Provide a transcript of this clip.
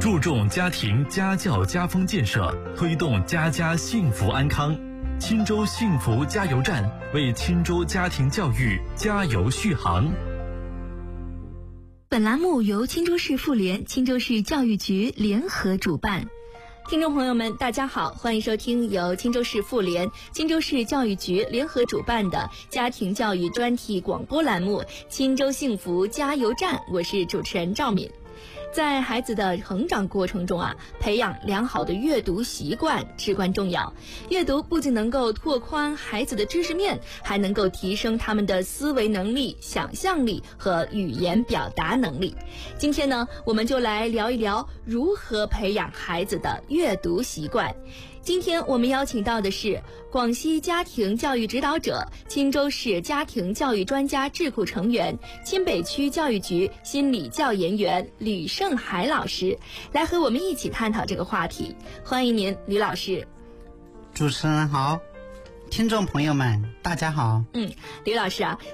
注重家庭家教家风建设，推动家家幸福安康。钦州幸福加油站为钦州家庭教育加油续航。 本栏目由钦州市妇联、钦州市教育局联合主办。听众朋友们，大家好，欢迎收听由钦州市妇联、钦州市教育局联合主办的家庭教育专题广播栏目《钦州幸福加油站》，我是主持人赵敏。在孩子的成长过程中培养良好的阅读习惯至关重要。阅读不仅能够拓宽孩子的知识面，还能够提升他们的思维能力、想象力和语言表达能力。今天呢，我们就来聊一聊如何培养孩子的阅读习惯。今天我们邀请到的是广西家庭教育指导者、钦州市家庭教育专家智库成员、钦北区教育局心理教研员吕胜海老师，来和我们一起探讨这个话题。欢迎您，吕老师。 主持人好，听众朋友们大家好。 吕老师